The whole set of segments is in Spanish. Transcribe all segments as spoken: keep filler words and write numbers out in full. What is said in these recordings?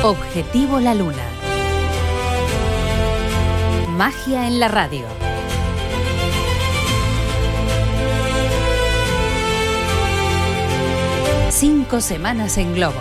Objetivo La Luna. Magia en la radio. Cinco semanas en globo.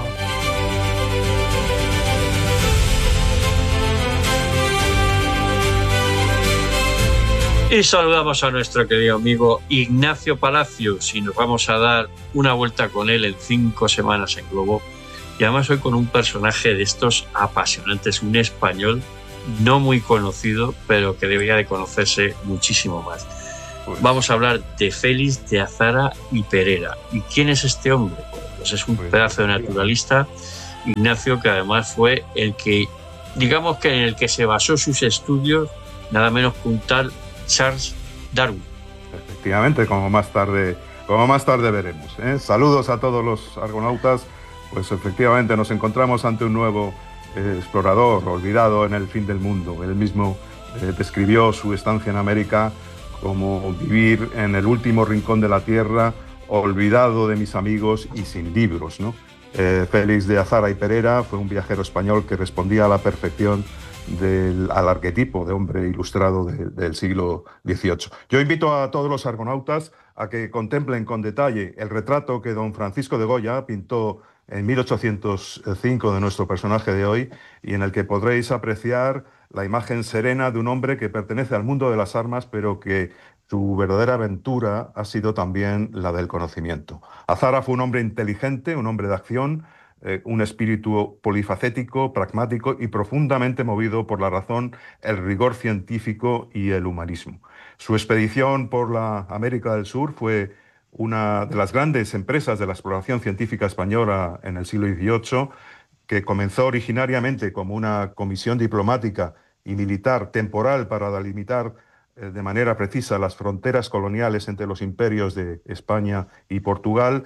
Y saludamos a nuestro querido amigo Ignacio Palacios y nos vamos a dar una vuelta con él en cinco semanas en globo. Y además hoy con un personaje de estos apasionantes, un español no muy conocido, pero que debería de conocerse muchísimo más. Pues vamos a hablar de Félix de Azara y Perera. ¿Y quién es este hombre? Pues es un pedazo de naturalista, Ignacio, que además fue el que, digamos que en el que se basó sus estudios, nada menos que un tal Charles Darwin. Efectivamente, como más tarde, como más tarde veremos, ¿eh? Saludos a todos los argonautas. Pues efectivamente nos encontramos ante un nuevo eh, explorador olvidado en el fin del mundo. Él mismo eh, describió su estancia en América como vivir en el último rincón de la tierra, olvidado de mis amigos y sin libros, ¿no? Eh, Félix de Azara y Perera fue un viajero español que respondía a la perfección del, al arquetipo de hombre ilustrado de, del siglo dieciocho. Yo invito a todos los argonautas a que contemplen con detalle el retrato que don Francisco de Goya pintó en mil ochocientos cinco de nuestro personaje de hoy, y en el que podréis apreciar la imagen serena de un hombre que pertenece al mundo de las armas, pero que su verdadera aventura ha sido también la del conocimiento. Azara fue un hombre inteligente, un hombre de acción, eh, un espíritu polifacético, pragmático y profundamente movido por la razón, el rigor científico y el humanismo. Su expedición por la América del Sur fue una de las grandes empresas de la exploración científica española en el siglo dieciocho, que comenzó originariamente como una comisión diplomática y militar temporal para delimitar eh, de manera precisa las fronteras coloniales entre los imperios de España y Portugal,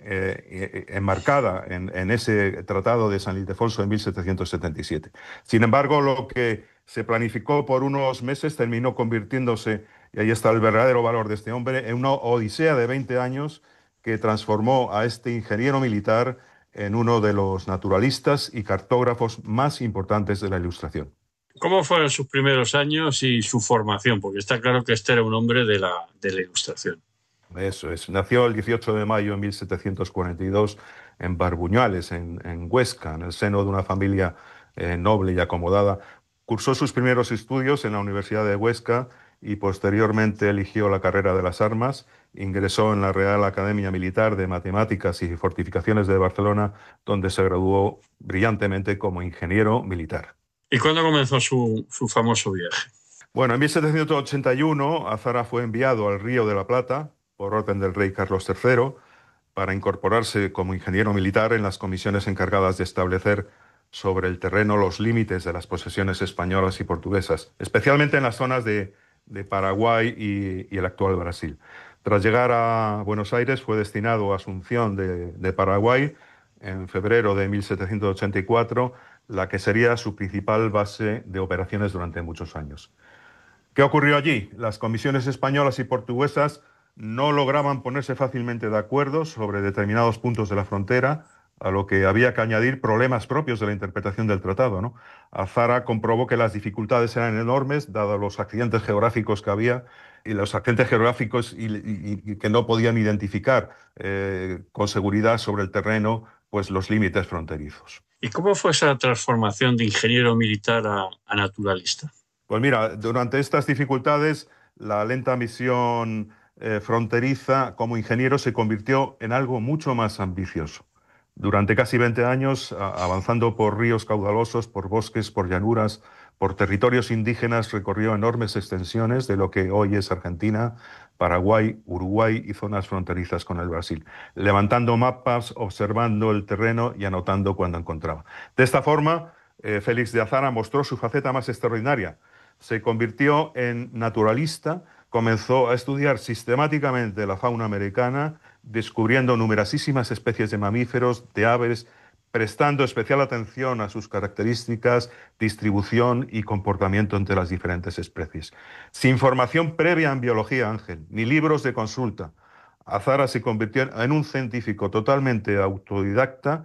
eh, enmarcada en, en ese Tratado de San Ildefonso en mil setecientos setenta y siete. Sin embargo, lo que se planificó por unos meses terminó convirtiéndose, y ahí está el verdadero valor de este hombre, en una odisea de veinte años que transformó a este ingeniero militar en uno de los naturalistas y cartógrafos más importantes de la Ilustración. ¿Cómo fueron sus primeros años y su formación? Porque está claro que este era un hombre de la, de la Ilustración. Eso es. Nació el dieciocho de mayo de mil setecientos cuarenta y dos en Barbuñales, en, en Huesca, en el seno de una familia eh, noble y acomodada. Cursó sus primeros estudios en la Universidad de Huesca y posteriormente eligió la carrera de las armas. Ingresó en la Real Academia Militar de Matemáticas y Fortificaciones de Barcelona, donde se graduó brillantemente como ingeniero militar. ¿Y cuándo comenzó su, su famoso viaje? Bueno, en mil setecientos ochenta y uno Azara fue enviado al Río de la Plata por orden del rey Carlos tercero para incorporarse como ingeniero militar en las comisiones encargadas de establecer sobre el terreno los límites de las posesiones españolas y portuguesas, especialmente en las zonas de, de Paraguay y, y el actual Brasil. Tras llegar a Buenos Aires fue destinado a Asunción de, de Paraguay en febrero de mil setecientos ochenta y cuatro, la que sería su principal base de operaciones durante muchos años. ¿Qué ocurrió allí? Las comisiones españolas y portuguesas no lograban ponerse fácilmente de acuerdo sobre determinados puntos de la frontera, a lo que había que añadir problemas propios de la interpretación del tratado, ¿no? Azara comprobó que las dificultades eran enormes, dados los accidentes geográficos que había, y los accidentes geográficos y, y, y que no podían identificar eh, con seguridad sobre el terreno pues, los límites fronterizos. ¿Y cómo fue esa transformación de ingeniero militar a, a naturalista? Pues mira, durante estas dificultades, la lenta misión eh, fronteriza como ingeniero se convirtió en algo mucho más ambicioso. Durante casi veinte años, a, avanzando por ríos caudalosos, por bosques, por llanuras, por territorios indígenas, recorrió enormes extensiones de lo que hoy es Argentina, Paraguay, Uruguay y zonas fronterizas con el Brasil, levantando mapas, observando el terreno y anotando cuando encontraba. De esta forma, eh, Félix de Azara mostró su faceta más extraordinaria. Se convirtió en naturalista, comenzó a estudiar sistemáticamente la fauna americana, descubriendo numerosísimas especies de mamíferos, de aves, prestando especial atención a sus características, distribución y comportamiento entre las diferentes especies. Sin formación previa en biología, Ángel, ni libros de consulta, Azara se convirtió en un científico totalmente autodidacta,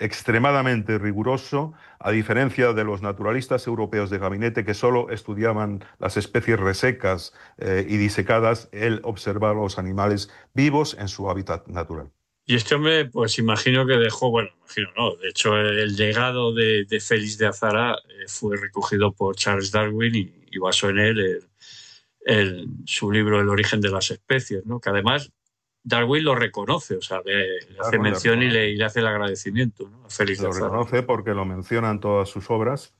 extremadamente riguroso, a diferencia de los naturalistas europeos de gabinete que solo estudiaban las especies resecas eh, y disecadas. Él observaba los animales vivos en su hábitat natural. Y este hombre, pues imagino que dejó, bueno, imagino no, de hecho el legado de, de Félix de Azara eh, fue recogido por Charles Darwin y, y basó en él el, el, su libro El origen de las especies, ¿no? Que además Darwin lo reconoce, o sea, le, le hace mención y le, y le hace el agradecimiento, ¿no?, a Félix de Azara. Lo reconoce porque lo menciona en todas sus obras,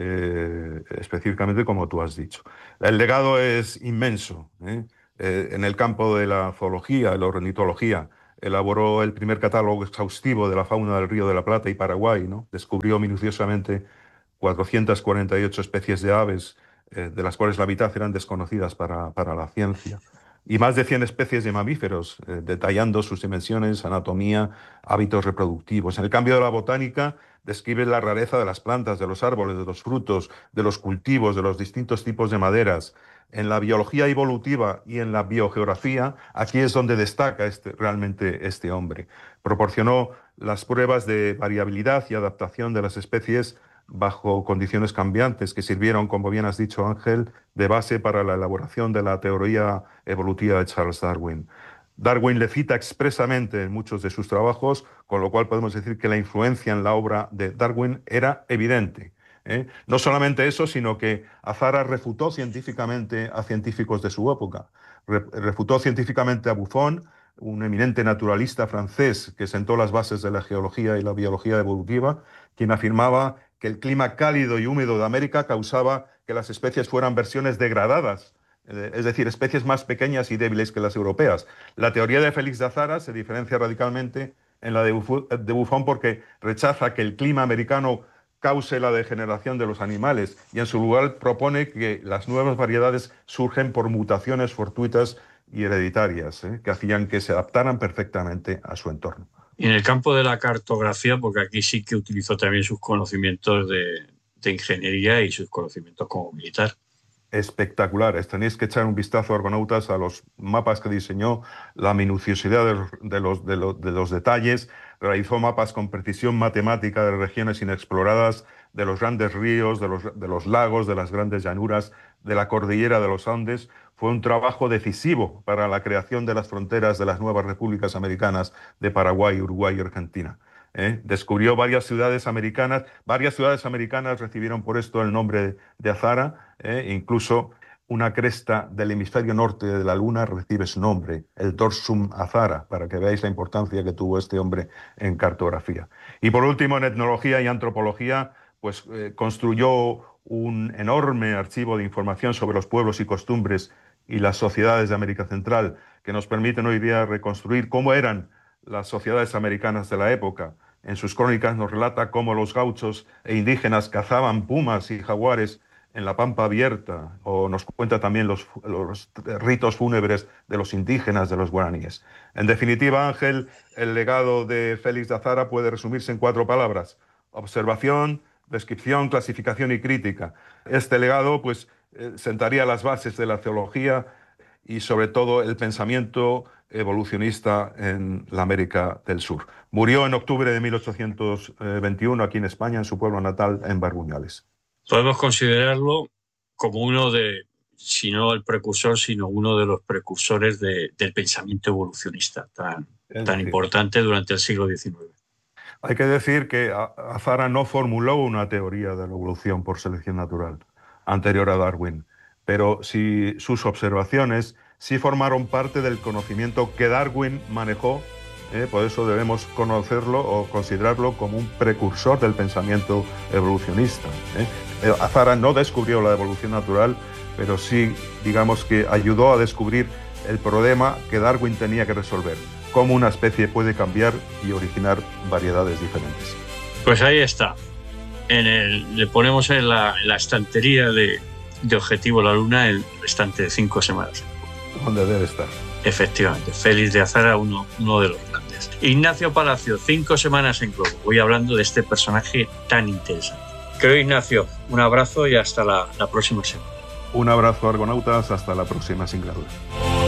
eh, específicamente como tú has dicho. El legado es inmenso, ¿eh? Eh, en el campo de la zoología, la ornitología, elaboró el primer catálogo exhaustivo de la fauna del Río de la Plata y Paraguay, ¿no? Descubrió minuciosamente cuatrocientas cuarenta y ocho especies de aves, eh, de las cuales la mitad eran desconocidas para, para la ciencia, y más de cien especies de mamíferos, eh, detallando sus dimensiones, anatomía, hábitos reproductivos. En el cambio de la botánica, describe la rareza de las plantas, de los árboles, de los frutos, de los cultivos, de los distintos tipos de maderas. En la biología evolutiva y en la biogeografía, aquí es donde destaca este, realmente este hombre. Proporcionó las pruebas de variabilidad y adaptación de las especies bajo condiciones cambiantes que sirvieron, como bien has dicho, Ángel, de base para la elaboración de la teoría evolutiva de Charles Darwin. Darwin le cita expresamente en muchos de sus trabajos, con lo cual podemos decir que la influencia en la obra de Darwin era evidente. ¿eh? No solamente eso, sino que Azara refutó científicamente a científicos de su época. Re- refutó científicamente a Buffon, un eminente naturalista francés que sentó las bases de la geología y la biología evolutiva, quien afirmaba que el clima cálido y húmedo de América causaba que las especies fueran versiones degradadas, eh, es decir, especies más pequeñas y débiles que las europeas. La teoría de Félix de Azara se diferencia radicalmente en la de Buffon porque rechaza que el clima americano cause la degeneración de los animales y en su lugar propone que las nuevas variedades surgen por mutaciones fortuitas y hereditarias, ¿eh? que hacían que se adaptaran perfectamente a su entorno. Y en el campo de la cartografía, porque aquí sí que utilizó también sus conocimientos de, de ingeniería y sus conocimientos como militar. Espectaculares. Tenéis que echar un vistazo, argonautas, a los mapas que diseñó, la minuciosidad de los, de los, de los, de los detalles. Realizó mapas con precisión matemática de regiones inexploradas, de los grandes ríos, de los, de los lagos, de las grandes llanuras, de la cordillera de los Andes. Fue un trabajo decisivo para la creación de las fronteras de las nuevas repúblicas americanas de Paraguay, Uruguay y Argentina. ¿Eh? Descubrió varias ciudades americanas, varias ciudades americanas recibieron por esto el nombre de Azara, ¿eh? Incluso una cresta del hemisferio norte de la Luna recibe su nombre, el Dorsum Azara, para que veáis la importancia que tuvo este hombre en cartografía. Y por último, en etnología y antropología, pues eh, construyó un enorme archivo de información sobre los pueblos y costumbres y las sociedades de América Central, que nos permiten hoy día reconstruir cómo eran las sociedades americanas de la época. En sus crónicas nos relata cómo los gauchos e indígenas cazaban pumas y jaguares en la pampa abierta, o nos cuenta también los, los ritos fúnebres de los indígenas, de los guaraníes. En definitiva, Ángel, el legado de Félix de Azara puede resumirse en cuatro palabras: observación, descripción, clasificación y crítica. Este legado, pues, eh, sentaría las bases de la teología y sobre todo el pensamiento evolucionista en la América del Sur. Murió en octubre de mil ochocientos veintiuno aquí en España, en su pueblo natal, en Barbuñales. Podemos considerarlo como uno de, si no el precursor, sino uno de los precursores de, del pensamiento evolucionista tan, tan importante durante el siglo diecinueve. Hay que decir que Azara no formuló una teoría de la evolución por selección natural anterior a Darwin, pero sí sus observaciones sí formaron parte del conocimiento que Darwin manejó, ¿eh? Por eso debemos conocerlo o considerarlo como un precursor del pensamiento evolucionista. ¿eh? Azara no descubrió la evolución natural, pero sí, digamos que ayudó a descubrir el problema que Darwin tenía que resolver: cómo una especie puede cambiar y originar variedades diferentes. Pues ahí está. En el, le ponemos en la, en la estantería de, de Objetivo la Luna el estante de cinco semanas. Donde debe estar. Efectivamente, Félix de Azara, uno, uno de los grandes. Ignacio Palacio, cinco semanas en Globo. Voy hablando de este personaje tan interesante. Creo, Ignacio, un abrazo y hasta la, la próxima semana. Un abrazo, argonautas, hasta la próxima, sin graduar.